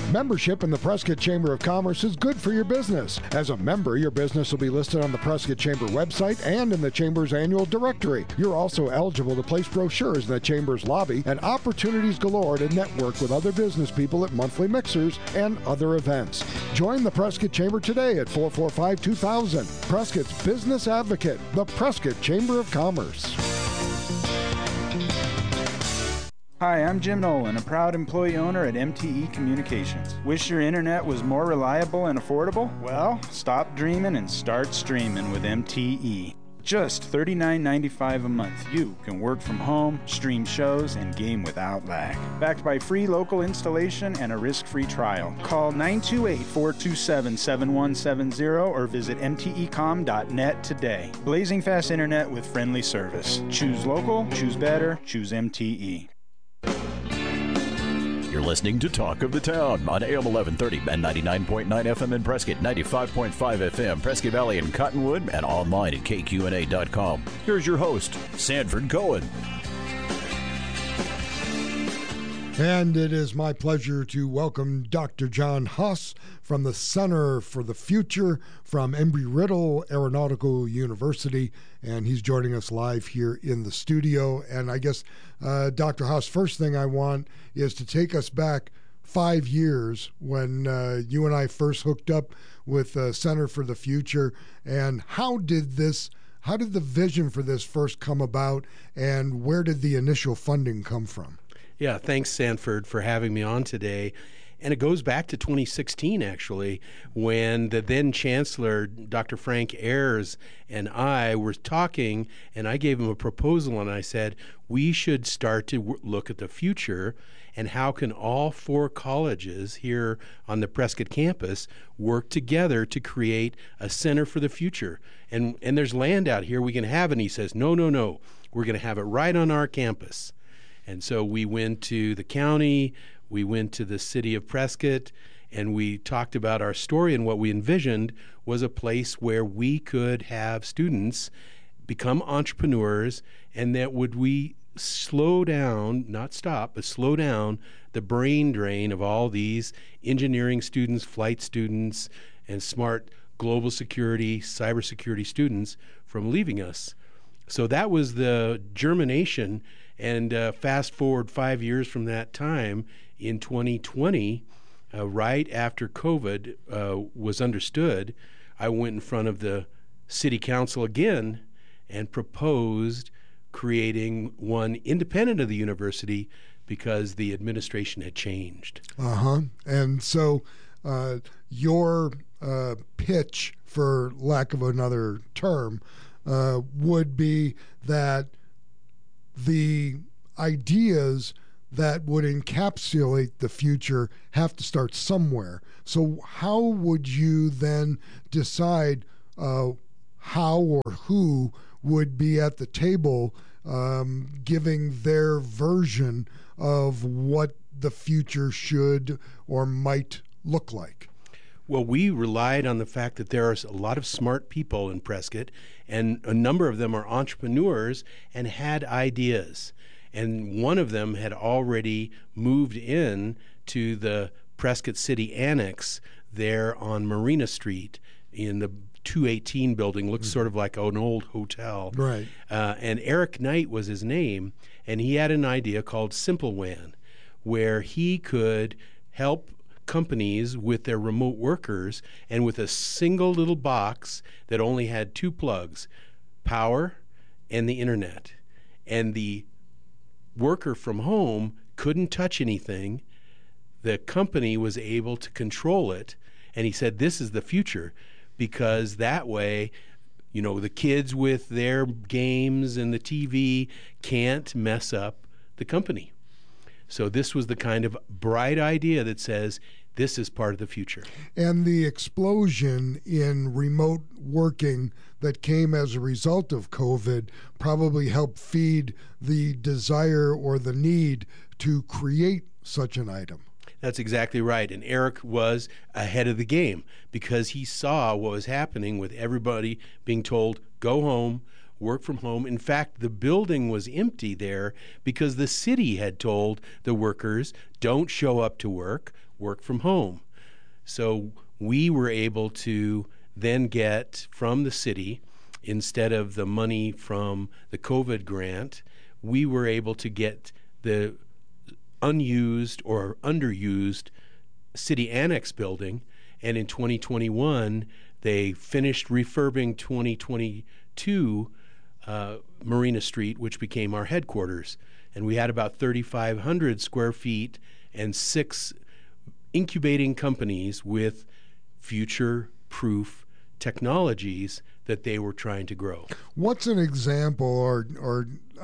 Membership in the Prescott Chamber of Commerce is good for your business. As a member, your business will be listed on the Prescott Chamber website and in the Chamber's annual directory. You're also eligible to place brochures in the Chamber's lobby and opportunities galore to network with other business people at monthly mixers and other events. Join the Prescott Chamber today at 445-2000. Prescott's Business Advocate, the Prescott Chamber of Commerce. Hi, I'm Jim Nolan, a proud employee owner at MTE Communications. Wish your internet was more reliable and affordable? Well, stop dreaming and start streaming with MTE. Just $39.95 a month, you can work from home, stream shows, and game without lag. Backed by free local installation and a risk-free trial. Call 928-427-7170 or visit mtecom.net today. Blazing fast internet with friendly service. Choose local, choose better, choose MTE. You're listening to Talk of the Town on AM 1130 and 99.9 FM in Prescott, 95.5 FM, Prescott Valley and Cottonwood, and online at kqna.com. Here's your host, Sanford Cohen. And it is my pleasure to welcome Dr. John Huss from the Center for the Future from Embry-Riddle Aeronautical University, and he's joining us live here in the studio. And I guess, Dr. Huss, first thing I want is to take us back 5 years when you and I first hooked up with Center for the Future, and how did the vision for this first come about, and where did the initial funding come from? Yeah, thanks, Sanford, for having me on today. And it goes back to 2016, actually, when the then Chancellor, Dr. Frank Ayers, and I were talking, and I gave him a proposal, and I said, we should start to look at the future, and how can all 4 colleges here on the Prescott campus work together to create a Center for the Future? And there's land out here we can have, and he says, no, we're going to have it right on our campus. And so we went to the county, we went to the city of Prescott, and we talked about our story, and what we envisioned was a place where we could have students become entrepreneurs, and that would we slow down, not stop, but slow down the brain drain of all these engineering students, flight students, and smart global security, cybersecurity students from leaving us. So that was the germination. And fast forward 5 years from that time, in 2020, right after COVID was understood, I went in front of the city council again and proposed creating one independent of the university because the administration had changed. And so your pitch, for lack of another term, would be that the ideas that would encapsulate the future have to start somewhere. So how would you then decide how or who would be at the table giving their version of what the future should or might look like? Well, we relied on the fact that there are a lot of smart people in Prescott, and a number of them are entrepreneurs and had ideas. And one of them had already moved in to the Prescott City Annex there on Marina Street in the 218 building. Looks sort of like an old hotel. Right. And Eric Knight was his name, and he had an idea called Simple WAN, where he could help companies with their remote workers, and with a single little box that only had 2 plugs, power and the internet. And the worker from home couldn't touch anything. The company was able to control it. And he said, this is the future, because that way, you know, the kids with their games and the TV can't mess up the company. So this was the kind of bright idea that says, this is part of the future. And the explosion in remote working that came as a result of COVID probably helped feed the desire or the need to create such an item. That's exactly right. And Eric was ahead of the game because he saw what was happening with everybody being told, go home. work from home. In fact, the building was empty there because the city had told the workers, don't show up to work from home. So we were able to then get from the city, instead of the money from the COVID grant, we were able to get the unused or underused city annex building. And in 2021, they finished refurbing 2022 Marina Street, which became our headquarters. And we had about 3,500 square feet and 6 incubating companies with future-proof technologies that they were trying to grow. What's an example or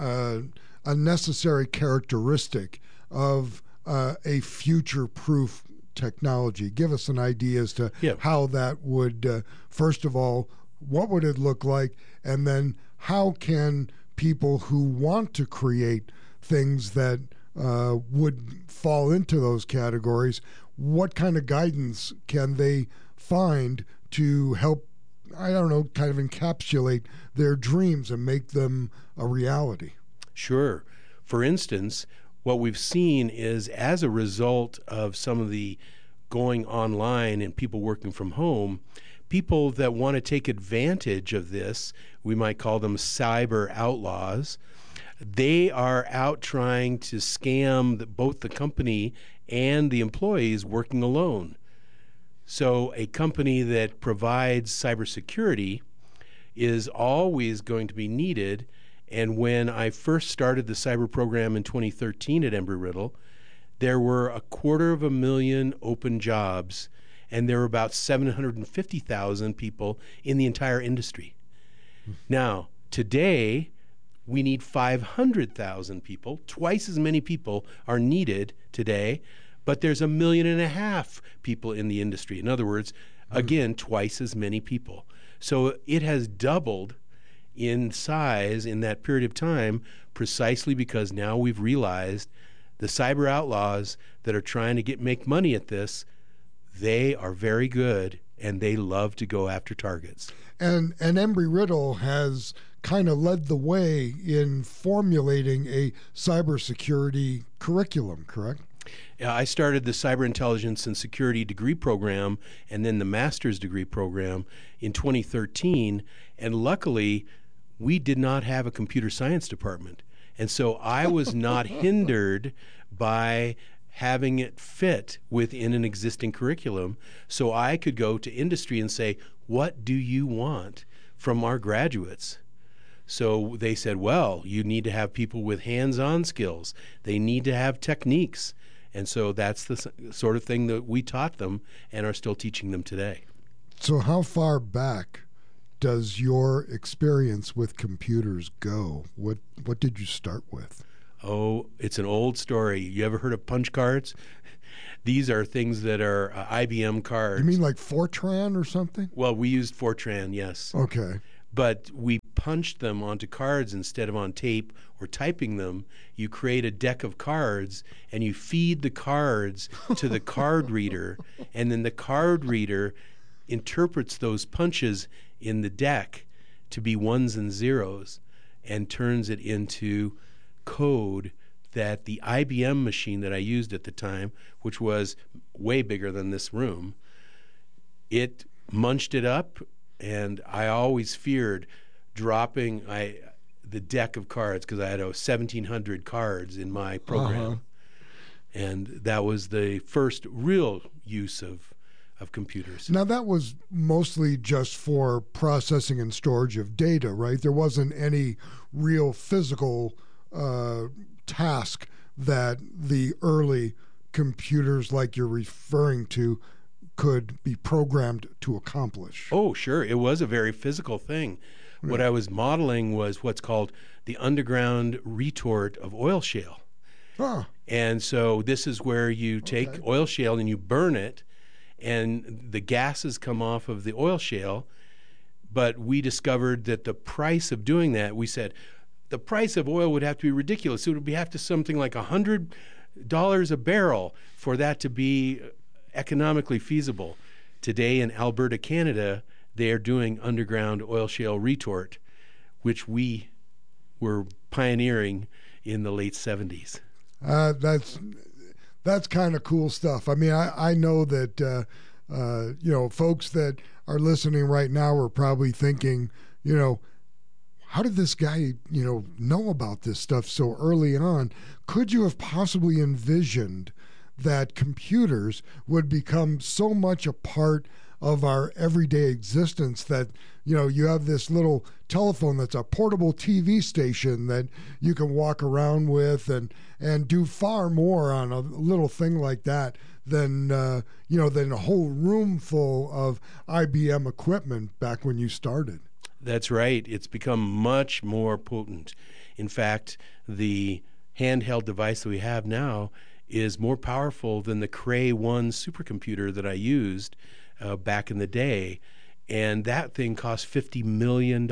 a necessary characteristic of a future-proof technology? Give us an idea as to how that would, first of all, what would it look like? And then how can people who want to create things that would fall into those categories, what kind of guidance can they find to help, I don't know, kind of encapsulate their dreams and make them a reality? Sure. For instance, what we've seen is as a result of some of the going online and people working from home, people that want to take advantage of this, we might call them cyber outlaws, they are out trying to scam both the company and the employees working alone. So a company that provides cybersecurity is always going to be needed. And when I first started the cyber program in 2013 at Embry-Riddle, there were 250,000 open jobs, and there were about 750,000 people in the entire industry. Now, today, we need 500,000 people. Twice as many people are needed today, but there's 1.5 million people in the industry. In other words, again, twice as many people. So it has doubled in size in that period of time, precisely because now we've realized the cyber outlaws that are trying to make money at this, they are very good and they love to go after targets. And Embry-Riddle has kind of led the way in formulating a cybersecurity curriculum, correct? I started the Cyber Intelligence and Security degree program and then the master's degree program in 2013. And luckily, we did not have a computer science department. And so I was not hindered by having it fit within an existing curriculum. So I could go to industry and say, what do you want from our graduates? So they said, well, you need to have people with hands-on skills. They need to have techniques. And so that's the sort of thing that we taught them and are still teaching them today. So how far back does your experience with computers go? What did you start with? Oh, it's an old story. You ever heard of punch cards? These are things that are IBM cards. You mean like Fortran or something? Well, we used Fortran, yes. Okay. But we punched them onto cards instead of on tape or typing them. You create a deck of cards and you feed the cards to the card reader, and then the card reader interprets those punches in the deck to be ones and zeros and turns it into code that the IBM machine that I used at the time, which was way bigger than this room, it munched it up, and I always feared dropping the deck of cards because I had 1,700 cards in my program. And that was the first real use of computers. Now, that was mostly just for processing and storage of data, right? There wasn't any real physical task that the early computers like you're referring to could be programmed to accomplish. Oh, sure. It was a very physical thing. Right. What I was modeling was what's called the underground retort of oil shale. Ah. And so this is where you take oil shale and you burn it, and the gases come off of the oil shale. But we discovered that the price of doing that, we said, the price of oil would have to be ridiculous. It would have to something like $100 a barrel for that to be economically feasible. Today in Alberta, Canada, they are doing underground oil shale retort, which we were pioneering in the late 70s. That's kind of cool stuff. I mean, I know that folks that are listening right now are probably thinking, how did this guy, know about this stuff so early on? Could you have possibly envisioned that computers would become so much a part of our everyday existence that, you have this little telephone that's a portable TV station that you can walk around with and do far more on a little thing like that than than a whole room full of IBM equipment back when you started. That's right. It's become much more potent. In fact, the handheld device that we have now is more powerful than the Cray 1 supercomputer that I used back in the day. And that thing cost $50 million.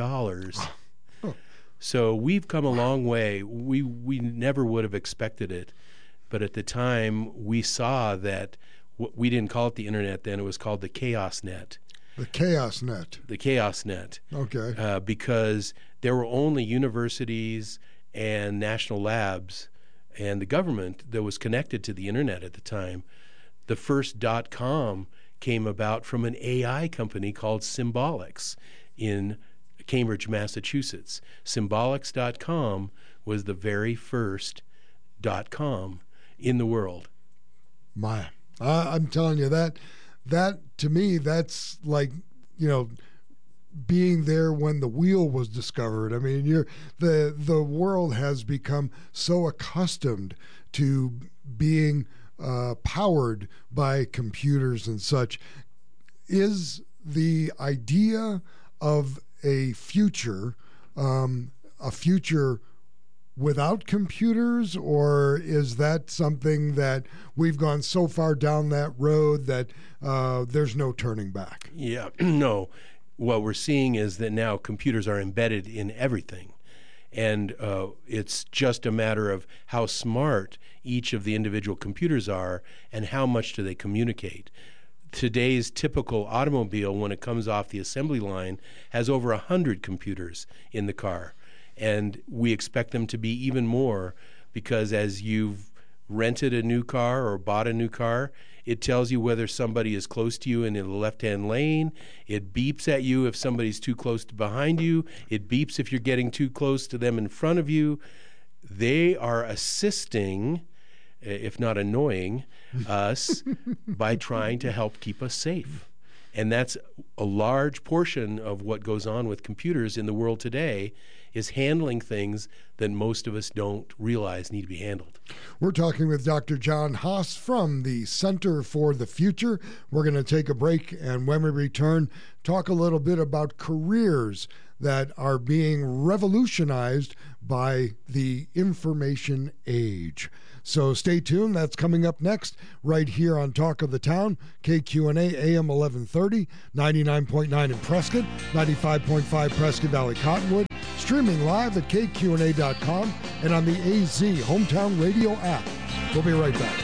So we've come a long way. We never would have expected it. But at the time, we saw that we didn't call it the internet then. It was called the Chaos Net. The Chaos Net. The Chaos Net. Okay. Because there were only universities and national labs and the government that was connected to the internet at the time. The first .com came about from an AI company called Symbolics in Cambridge, Massachusetts. Symbolics.com was the very first .com in the world. I'm telling you that to me, that's like, being there when the wheel was discovered. I mean, the world has become so accustomed to being powered by computers and such. Is the idea of a future without computers, or is that something that we've gone so far down that road that there's no turning back? Yeah, no. What we're seeing is that now computers are embedded in everything. And it's just a matter of how smart each of the individual computers are and how much do they communicate. Today's typical automobile, when it comes off the assembly line, has over 100 computers in the car. And we expect them to be even more because as you've rented a new car or bought a new car, it tells you whether somebody is close to you in the left-hand lane. It beeps at you if somebody's too close to behind you. It beeps if you're getting too close to them in front of you. They are assisting, if not annoying, us by trying to help keep us safe. And that's a large portion of what goes on with computers in the world today, is handling things that most of us don't realize need to be handled. We're talking with Dr. John Haas from the Center for the Future. We're going to take a break, and when we return, talk a little bit about careers that are being revolutionized by the information age. So stay tuned. That's coming up next right here on Talk of the Town, KQNA AM 1130, 99.9 in Prescott, 95.5 Prescott Valley Cottonwood, streaming live at kqna.com and on the AZ Hometown Radio app. We'll be right back.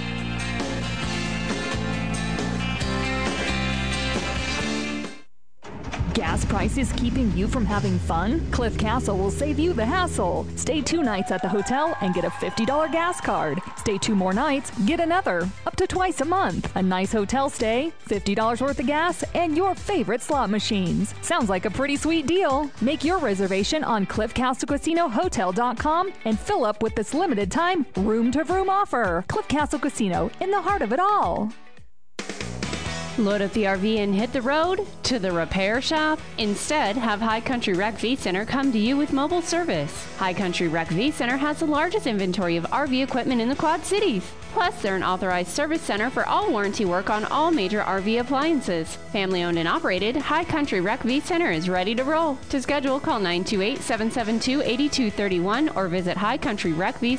Gas prices keeping you from having fun? Cliff Castle will save you the hassle. Stay 2 nights at the hotel and get a $50 gas card. Stay 2 more nights, get another, up to twice a month. A nice hotel stay, $50 worth of gas, and your favorite slot machines. Sounds like a pretty sweet deal. Make your reservation on CliffCastleCasinoHotel.com and fill up with this limited time room-to-room offer. Cliff Castle Casino, in the heart of it all. Load up the RV and hit the road to the repair shop? Instead, have High Country Rec V Center come to you with mobile service. High Country Rec V Center has the largest inventory of RV equipment in the Quad Cities. Plus, they're an authorized service center for all warranty work on all major RV appliances. Family owned and operated, High Country Rec V Center is ready to roll. To schedule, call 928-772-8231 or visit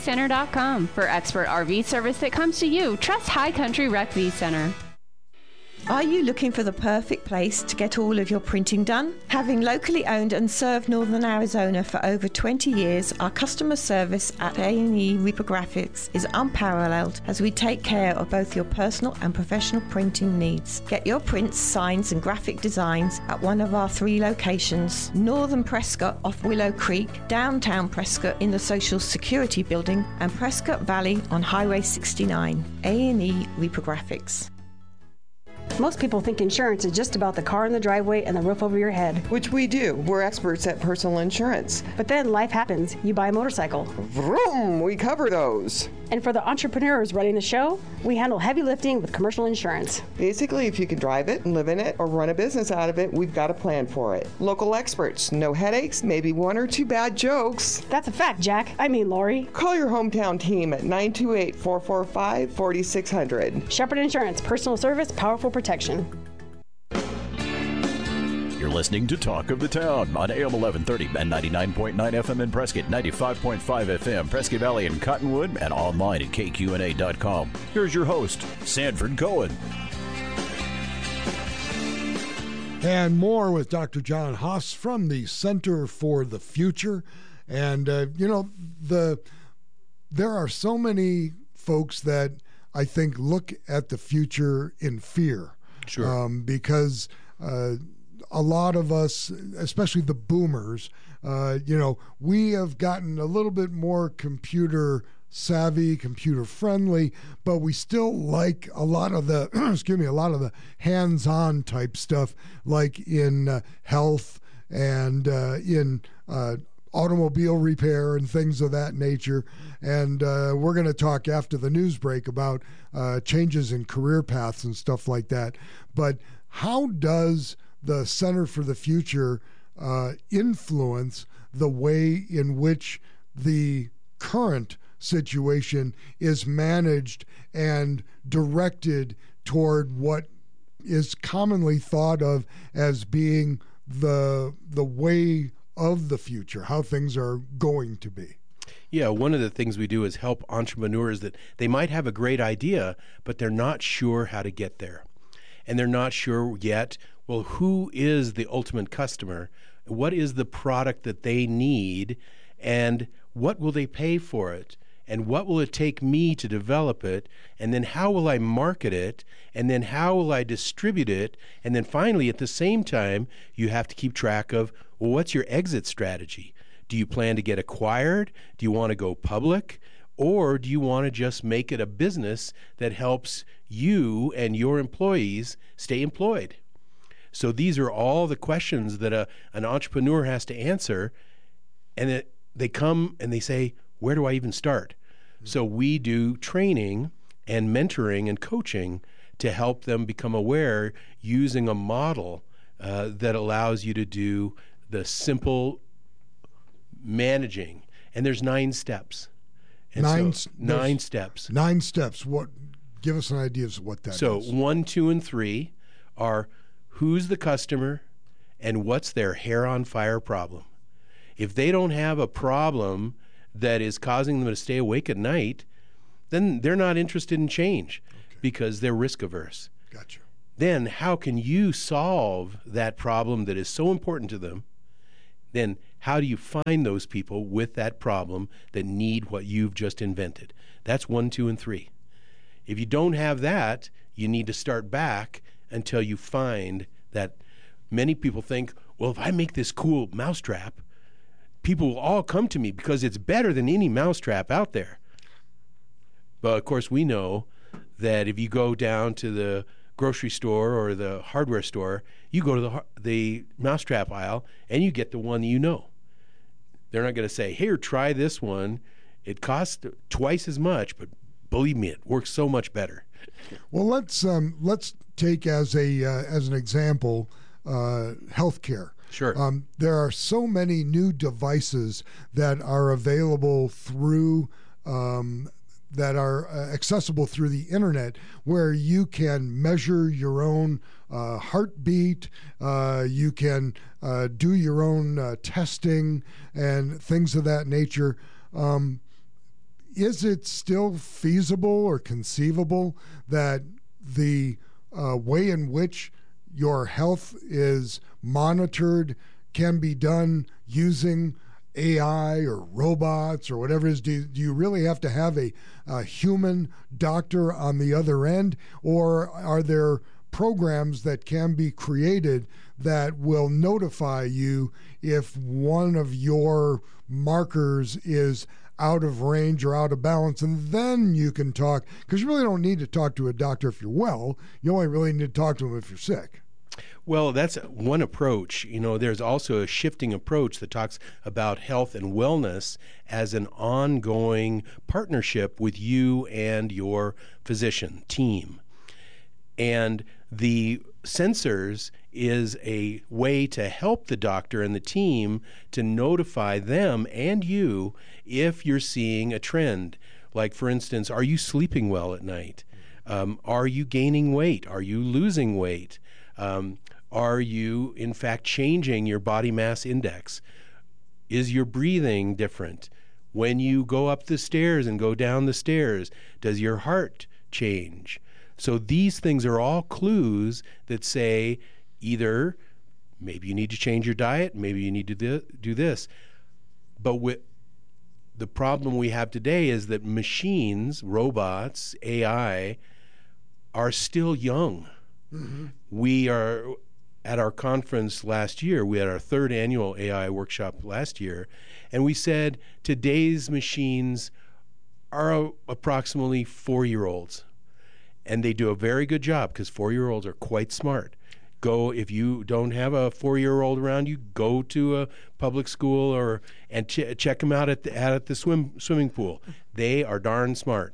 highcountryrecvcenter.com. For expert RV service that comes to you, trust High Country Rec V Center. Are you looking for the perfect place to get all of your printing done? Having locally owned and served Northern Arizona for over 20 years, our customer service at A&E Reprographics is unparalleled as we take care of both your personal and professional printing needs. Get your prints, signs and graphic designs at one of our 3 locations: Northern Prescott off Willow Creek, downtown Prescott in the Social Security Building, and Prescott Valley on Highway 69. A&E Reprographics. Most people think insurance is just about the car in the driveway and the roof over your head. Which we do. We're experts at personal insurance. But then life happens. You buy a motorcycle. Vroom! We cover those. And for the entrepreneurs running the show, we handle heavy lifting with commercial insurance. Basically, if you can drive it, live in it, or run a business out of it, we've got a plan for it. Local experts. No headaches, maybe 1 or 2 bad jokes. That's a fact, Jack. I mean, Lori. Call your hometown team at 928-445-4600. Shepherd Insurance. Personal service, powerful protection. You're listening to Talk of the Town on AM 1130 and 99.9 FM in Prescott, 95.5 FM, Prescott Valley and Cottonwood, and online at kqna.com. Here's your host, Sanford Cohen. And more with Dr. John Haas from the Center for the Future. And, there are so many folks that I think look at the future in fear. Sure. Because a lot of us, especially the boomers, we have gotten a little bit more computer savvy, computer friendly, but we still like a lot of the a lot of the hands-on type stuff, like in health and in automobile repair and things of that nature. And we're going to talk after the news break about changes in career paths and stuff like that. But how does the Center for the Future influence the way in which the current situation is managed and directed toward what is commonly thought of as being the way of the future, how things are going to be? Yeah, one of the things we do is help entrepreneurs that they might have a great idea, but they're not sure how to get there. And they're not sure yet, well, who is the ultimate customer? What is the product that they need? And what will they pay for it? And what will it take me to develop it? And then how will I market it? And then how will I distribute it? And then finally, at the same time, you have to keep track of, well, what's your exit strategy? Do you plan to get acquired? Do you want to go public? Or do you want to just make it a business that helps you and your employees stay employed? So these are all the questions that an entrepreneur has to answer. And they come and they say, where do I even start? So we do training and mentoring and coaching to help them become aware using a model that allows you to do the simple managing. And there's 9 steps. And 9 steps. 9 steps. What? Give us an idea of what that is. So 1, 2, and 3 are who's the customer and what's their hair on fire problem. If they don't have a problem that is causing them to stay awake at night, then they're not interested in change because they're risk averse. Gotcha. Then how can you solve that problem that is so important to them? Then how do you find those people with that problem that need what you've just invented? That's 1, 2, and 3. If you don't have that, you need to start back until you find that. Many people think, well, if I make this cool mousetrap, people will all come to me because it's better than any mousetrap out there. But of course, we know that if you go down to the grocery store or the hardware store, you go to the mousetrap aisle and you get the one that you know. They're not going to say, here, try this one. It costs twice as much, but believe me, it works so much better. Well, let's take as an example healthcare. Sure. There are so many new devices that are available through that are accessible through the internet, where you can measure your own heartbeat, you can do your own testing and things of that nature. Is it still feasible or conceivable that the way in which your health is monitored can be done using AI or robots or whatever it is? Do you really have to have a human doctor on the other end, or are there programs that can be created that will notify you if one of your markers is out of range or out of balance, and then you can talk? Because you really don't need to talk to a doctor if you're well. You only really need to talk to him if you're sick. Well, that's one approach. There's also a shifting approach that talks about health and wellness as an ongoing partnership with you and your physician team. And the sensors is a way to help the doctor and the team to notify them and you if you're seeing a trend. Like, for instance, are you sleeping well at night? Are you gaining weight? Are you losing weight? Are you, in fact, changing your body mass index? Is your breathing different? When you go up the stairs and go down the stairs, does your heart change? So these things are all clues that say either maybe you need to change your diet, maybe you need to do this. But the problem we have today is that machines, robots, AI, are still young. Mm-hmm. We are, at our conference last year, we had our 3rd annual AI workshop last year, and we said today's machines are approximately 4-year-olds. And they do a very good job because 4-year-olds are quite smart. If you don't have a 4-year-old around you, go to a public school and check them out at the swimming pool. They are darn smart.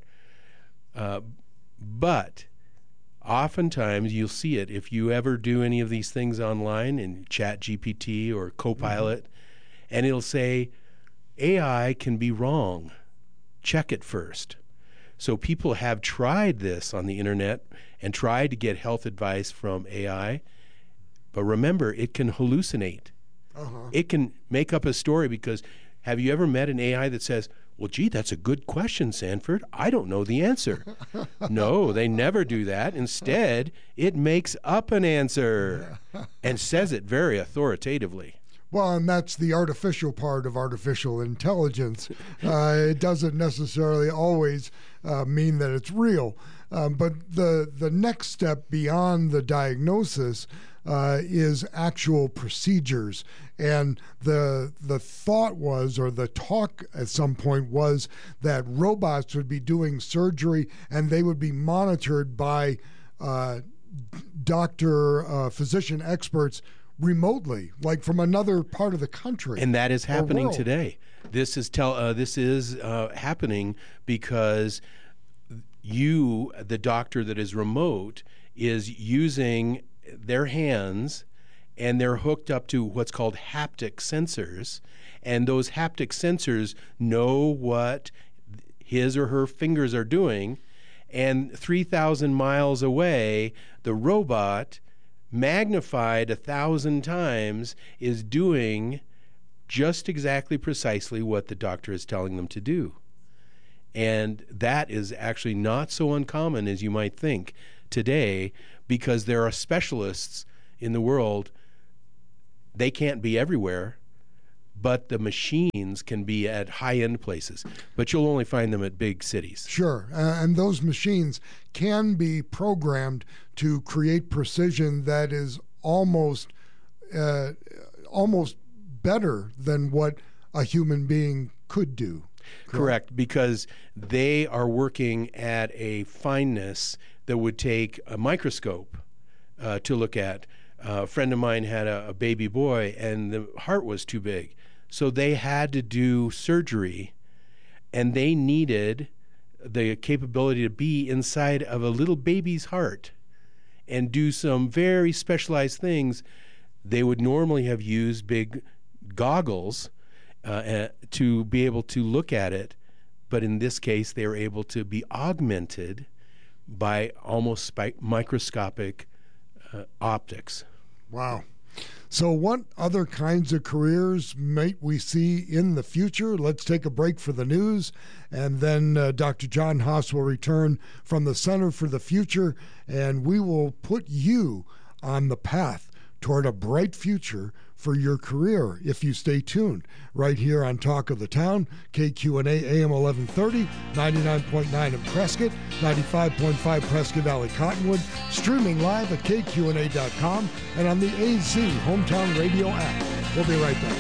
But oftentimes you'll see it if you ever do any of these things online in ChatGPT or Copilot, and it'll say, AI can be wrong. Check it first. So people have tried this on the internet and tried to get health advice from AI. But remember, it can hallucinate. Uh-huh. It can make up a story because have you ever met an AI that says, well, gee, that's a good question, Sanford. I don't know the answer. No, they never do that. Instead, it makes up an answer and says it very authoritatively. Well, and that's the artificial part of artificial intelligence. It doesn't necessarily always mean that it's real. But the next step beyond the diagnosis is actual procedures. And the thought was, or the talk at some point was, that robots would be doing surgery and they would be monitored by physician experts remotely, like from another part of the country. And that is happening today. This is happening because you, the doctor that is remote, is using their hands, and they're hooked up to what's called haptic sensors, and those haptic sensors know what his or her fingers are doing, and 3,000 miles away, the robot, magnified 1,000 times, is doing just exactly precisely what the doctor is telling them to do. And that is actually not so uncommon as you might think today, because there are specialists in the world. They can't be everywhere, but the machines can be at high-end places. But you'll only find them at big cities. Sure, and those machines can be programmed to create precision that is almost better than what a human being could do. Correct, because they are working at a fineness that would take a microscope to look at. A friend of mine had a baby boy, and the heart was too big. So they had to do surgery, and they needed the capability to be inside of a little baby's heart and do some very specialized things. They would normally have used big goggles to be able to look at it, but in this case, they were able to be augmented by almost microscopic optics. Wow. So what other kinds of careers might we see in the future? Let's take a break for the news, and then Dr. John Haas will return from the Center for the Future, and we will put you on the path toward a bright future for your career if you stay tuned right here on Talk of the Town, KQNA AM 1130, 99.9 in Prescott, 95.5 Prescott Valley Cottonwood, streaming live at kqna.com and on the AZ Hometown Radio app. We'll be right back.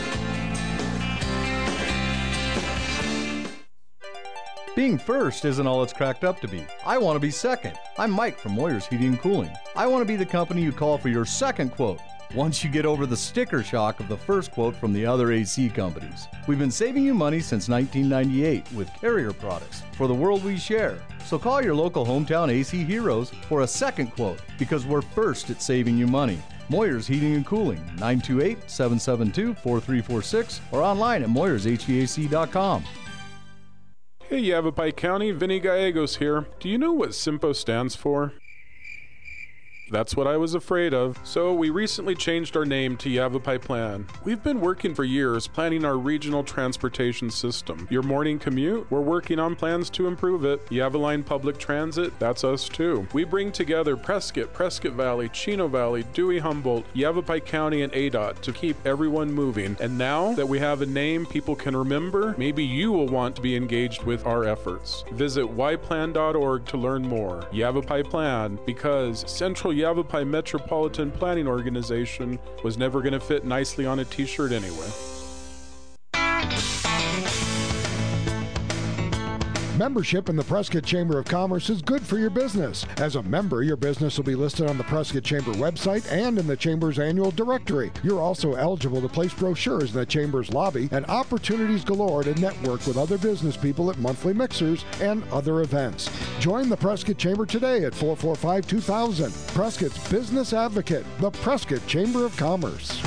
Being first isn't all it's cracked up to be. I want to be second. I'm Mike from Moyers Heating and Cooling. I want to be the company you call for your second quote once you get over the sticker shock of the first quote from the other AC companies. We've been saving you money since 1998 with Carrier products for the world we share. So call your local hometown AC heroes for a second quote, because we're first at saving you money. Moyers Heating and Cooling, 928-772-4346, or online at moyersHVAC.com. Hey Yavapai County, Vinny Gallegos here. Do you know what SIMPO stands for? That's what I was afraid of. So we recently changed our name to Yavapai Plan. We've been working for years planning our regional transportation system. Your morning commute? We're working on plans to improve it. Yavaline Public Transit? That's us too. We bring together Prescott, Prescott Valley, Chino Valley, Dewey Humboldt, Yavapai County, and ADOT to keep everyone moving. And now that we have a name people can remember, maybe you will want to be engaged with our efforts. Visit yplan.org to learn more. Yavapai Plan, because Central Yavapai Metropolitan Planning Organization was never going to fit nicely on a t-shirt anyway. Membership in the Prescott Chamber of Commerce is good for your business. As a member, your business will be listed on the Prescott Chamber website and in the Chamber's annual directory. You're also eligible to place brochures in the Chamber's lobby and opportunities galore to network with other business people at monthly mixers and other events. Join the Prescott Chamber today at 445-2000. Prescott's Business Advocate, the Prescott Chamber of Commerce.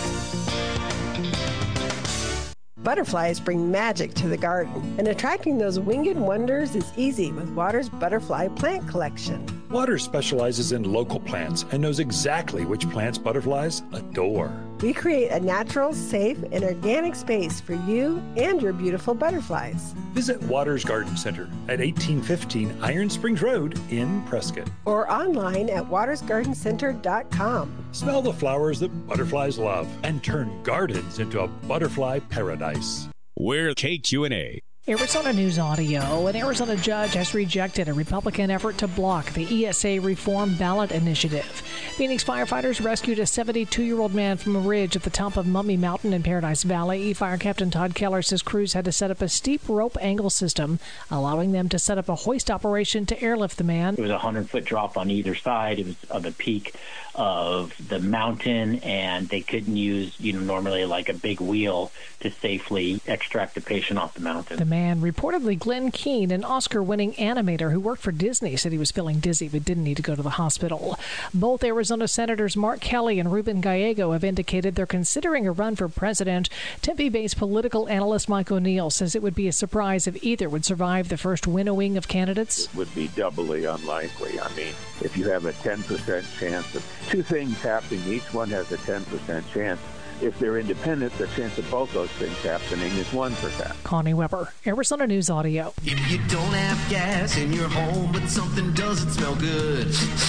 Butterflies bring magic to the garden, and attracting those winged wonders is easy with Water's Butterfly Plant Collection. Water specializes in local plants and knows exactly which plants butterflies adore. We create a natural, safe, and organic space for you and your beautiful butterflies. Visit Water's Garden Center at 1815 Iron Springs Road in Prescott. Or online at watersgardencenter.com. Smell the flowers that butterflies love and turn gardens into a butterfly paradise. We're KQNA. Arizona News Audio. An Arizona judge has rejected a Republican effort to block the ESA reform ballot initiative. Phoenix firefighters rescued a 72-year-old man from a ridge at the top of Mummy Mountain in Paradise Valley. Fire Captain Todd Keller says crews had to set up a steep rope angle system, allowing them to set up a hoist operation to airlift the man. It was a 100-foot drop on either side. It was on the peak of the mountain, and they couldn't use, normally like a big wheel to safely extract the patient off the mountain. The man, reportedly Glenn Keane, an Oscar-winning animator who worked for Disney, said he was feeling dizzy but didn't need to go to the hospital. Both Arizona Senators Mark Kelly and Ruben Gallego have indicated they're considering a run for president. Tempe-based political analyst Mike O'Neill says it would be a surprise if either would survive the first winnowing of candidates. It would be doubly unlikely. I mean, if you have a 10% chance of two things happening, each one has a 10% chance. If they're independent, the chance of both those things happening is 1%. Connie Weber, Arizona News Audio. If you don't have gas in your home, but something doesn't smell good.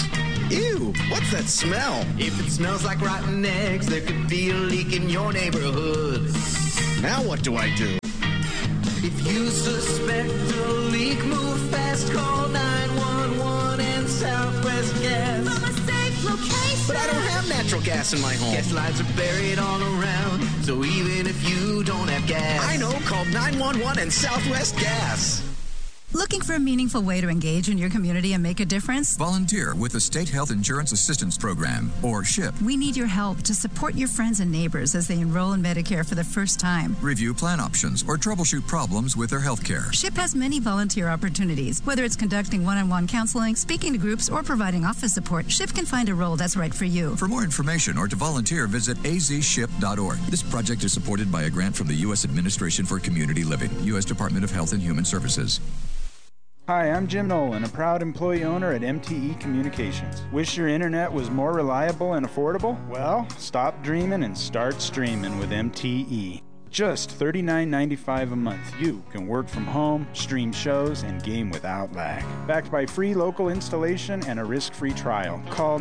Ew, what's that smell? If it smells like rotten eggs, there could be a leak in your neighborhood. Now what do I do? If you suspect a leak, move fast, call 911 and Southwest Gas. From a safe location. But I don't have natural gas in my home. Gas lines are buried all around, so even if you don't have gas, I know, call 911 and Southwest Gas. Looking for a meaningful way to engage in your community and make a difference? Volunteer with the State Health Insurance Assistance Program, or SHIP. We need your help to support your friends and neighbors as they enroll in Medicare for the first time. Review plan options or troubleshoot problems with their health care. SHIP has many volunteer opportunities. Whether it's conducting one-on-one counseling, speaking to groups, or providing office support, SHIP can find a role that's right for you. For more information or to volunteer, visit azship.org. This project is supported by a grant from the U.S. Administration for Community Living, U.S. Department of Health and Human Services. Hi, I'm Jim Nolan, a proud employee owner at MTE Communications. Wish your internet was more reliable and affordable? Well, stop dreaming and start streaming with MTE. Just $39.95 a month, you can work from home, stream shows, and game without lag. Backed by free local installation and a risk-free trial. Call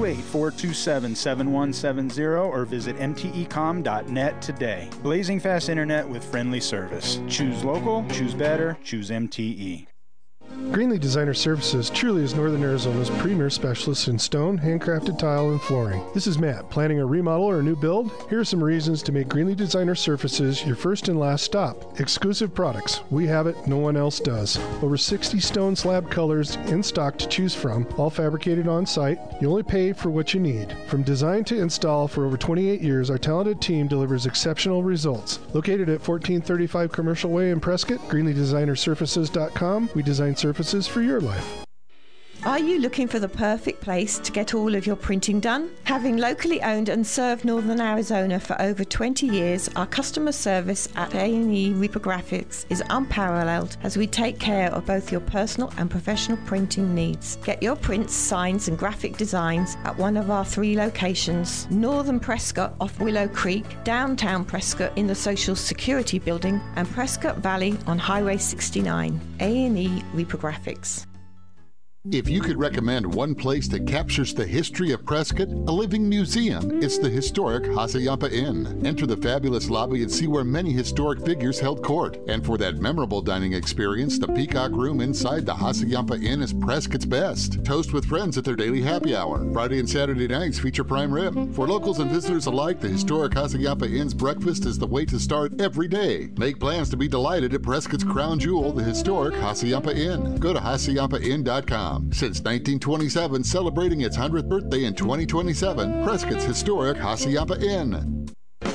928-427-7170 or visit mtecom.net today. Blazing fast internet with friendly service. Choose local, choose better, choose MTE. Greenlee Designer Services truly is Northern Arizona's premier specialist in stone, handcrafted tile, and flooring. This is Matt. Planning a remodel or a new build? Here are some reasons to make Greenlee Designer Services your first and last stop. Exclusive products. We have it, no one else does. Over 60 stone slab colors in stock to choose from, all fabricated on site. You only pay for what you need. From design to install for over 28 years, our talented team delivers exceptional results. Located at 1435 Commercial Way in Prescott, GreenleeDesignerSurfaces.com. We design surfaces for your life. Are you looking for the perfect place to get all of your printing done? Having locally owned and served Northern Arizona for over 20 years, our customer service at A&E Reprographics is unparalleled as we take care of both your personal and professional printing needs. Get your prints, signs and graphic designs at one of our 3 locations: Northern Prescott off Willow Creek, downtown Prescott in the Social Security Building, and Prescott Valley on Highway 69. A&E Reprographics. If you could recommend one place that captures the history of Prescott, a living museum, it's the historic Hassayampa Inn. Enter the fabulous lobby and see where many historic figures held court. And for that memorable dining experience, the Peacock Room inside the Hassayampa Inn is Prescott's best. Toast with friends at their daily happy hour. Friday and Saturday nights feature prime rib. For locals and visitors alike, the historic Hassayampa Inn's breakfast is the way to start every day. Make plans to be delighted at Prescott's crown jewel, the historic Hassayampa Inn. Go to HassayampaInn.com. Since 1927, celebrating its 100th birthday in 2027, Prescott's historic Hassayampa Inn.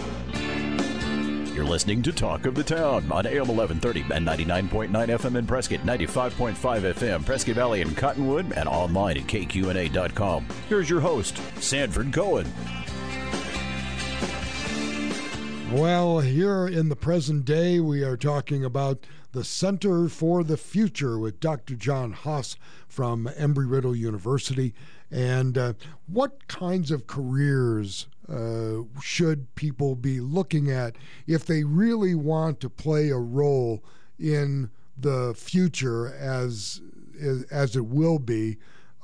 You're listening to Talk of the Town on AM 1130 and 99.9 FM in Prescott, 95.5 FM, Prescott Valley and Cottonwood, and online at kqna.com. Here's your host, Sanford Cohen. Well, here in the present day, we are talking about the Center for the Future with Dr. John Haas from Embry-Riddle University. And what kinds of careers should people be looking at if they really want to play a role in the future as it will be?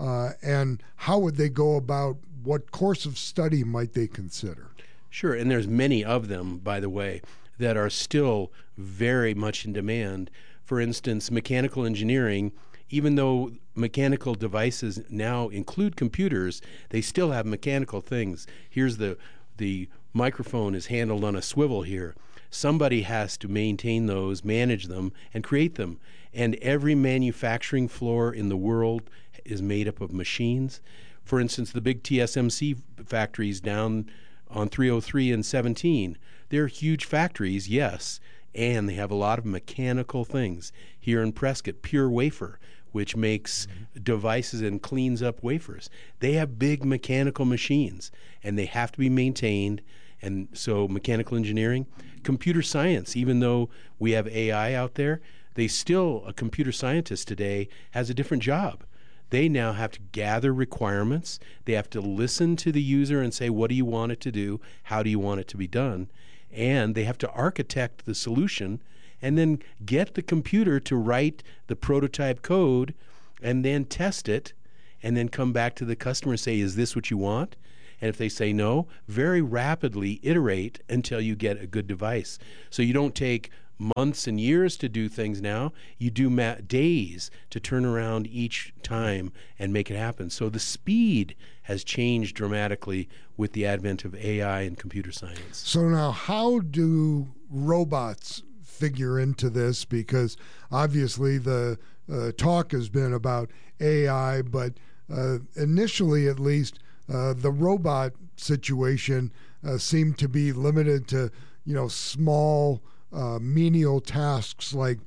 And how would they go about, what course of study might they consider? Sure, and there's many of them, by the way, that are still very much in demand. For instance, mechanical engineering, even though mechanical devices now include computers, they still have mechanical things. Here's the microphone is handled on a swivel here. Somebody has to maintain those, manage them, and create them. And every manufacturing floor in the world is made up of machines. For instance, the big TSMC factories down on 303 and 17. They're huge factories, yes, and they have a lot of mechanical things. Here in Prescott, Pure Wafer, which makes devices and cleans up wafers. They have big mechanical machines, and they have to be maintained. And so mechanical engineering, computer science, even though we have AI out there, a computer scientist today has a different job. They now have to gather requirements. They have to listen to the user and say, what do you want it to do? How do you want it to be done? And they have to architect the solution and then get the computer to write the prototype code and then test it and then come back to the customer and say, is this what you want? And if they say no, very rapidly iterate until you get a good device. So you don't take months and years to do things now. You do days to turn around each time and make it happen. So the speed has changed dramatically with the advent of AI and computer science. So now how do robots figure into this? Because obviously the talk has been about AI, but initially at least the robot situation seemed to be limited to, small menial tasks like,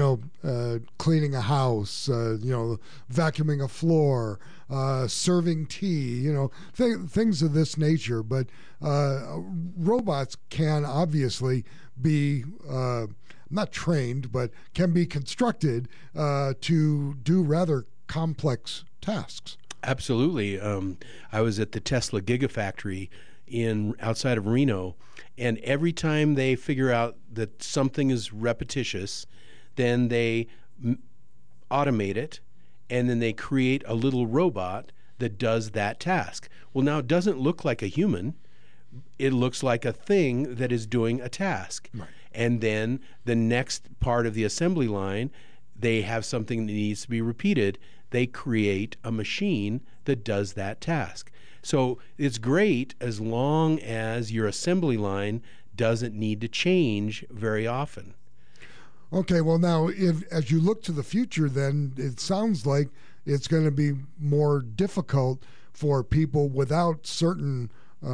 cleaning a house, vacuuming a floor, serving tea, things of this nature. But robots can obviously be not trained, but can be constructed to do rather complex tasks. Absolutely. I was at the Tesla Gigafactory outside of Reno, and every time they figure out that something is repetitious, then they automate it, and then they create a little robot that does that task. Well, now it doesn't look like a human. It looks like a thing that is doing a task. Right. And then the next part of the assembly line, they have something that needs to be repeated. They create a machine that does that task. So it's great as long as your assembly line doesn't need to change very often. Okay, well now, as you look to the future, then it sounds like it's going to be more difficult for people without certain,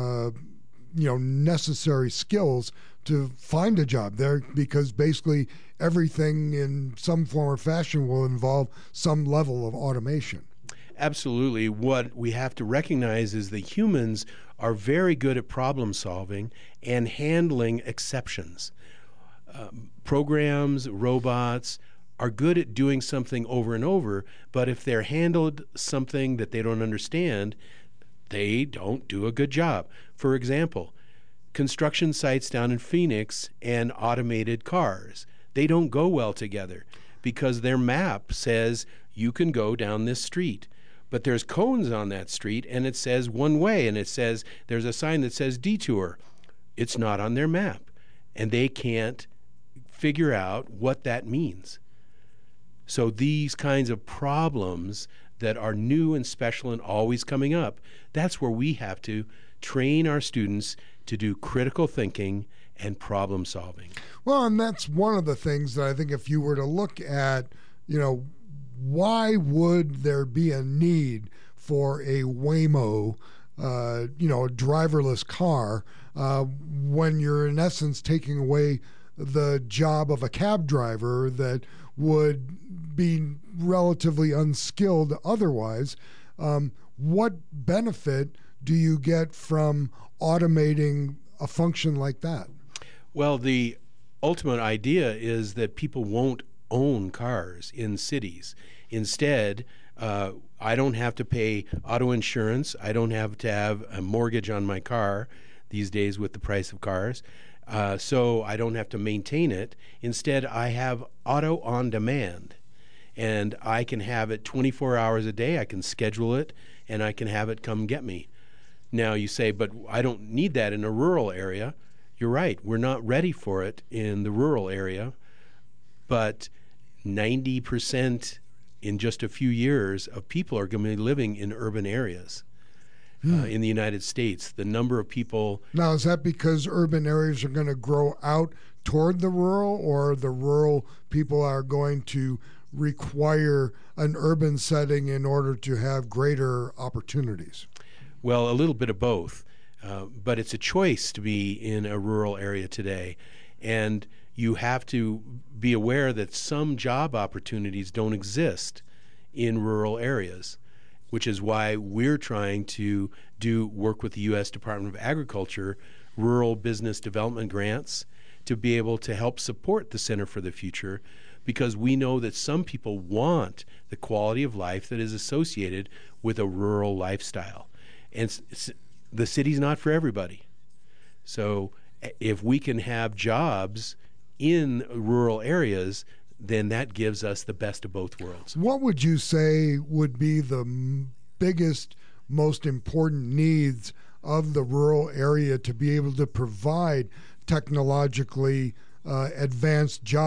necessary skills to find a job there, because basically everything in some form or fashion will involve some level of automation. Absolutely. What we have to recognize is that humans are very good at problem solving and handling exceptions. Programs, robots are good at doing something over and over, but if they're handled something that they don't understand, they don't do a good job. For example, construction sites down in Phoenix and automated cars, they don't go well together because their map says you can go down this street. But there's cones on that street, and it says one way, and it says there's a sign that says detour. It's not on their map, and they can't figure out what that means. So these kinds of problems that are new and special and always coming up, that's where we have to train our students to do critical thinking and problem solving. Well, and that's one of the things that I think if you were to look at, why would there be a need for a Waymo, a driverless car, when you're in essence taking away the job of a cab driver that would be relatively unskilled otherwise? What benefit do you get from automating a function like that? Well, the ultimate idea is that people won't own cars in cities. Instead, I don't have to pay auto insurance. I don't have to have a mortgage on my car these days with the price of cars. So I don't have to maintain it. Instead, I have auto on demand, and I can have it 24 hours a day. I can schedule it, and I can have it come get me. Now you say, but I don't need that in a rural area. You're right. We're not ready for it in the rural area, but 90% in just a few years of people are going to be living in urban areas. In the United States, the number of people... Now, is that because urban areas are going to grow out toward the rural, or the rural people are going to require an urban setting in order to have greater opportunities? Well, a little bit of both, but it's a choice to be in a rural area today, and you have to be aware that some job opportunities don't exist in rural areas, which is why we're trying to work with the U.S. Department of Agriculture, rural business development grants, to be able to help support the Center for the Future, because we know that some people want the quality of life that is associated with a rural lifestyle. And the city's not for everybody. So if we can have jobs in rural areas, then that gives us the best of both worlds. What would you say would be the biggest, most important needs of the rural area to be able to provide technologically advanced jobs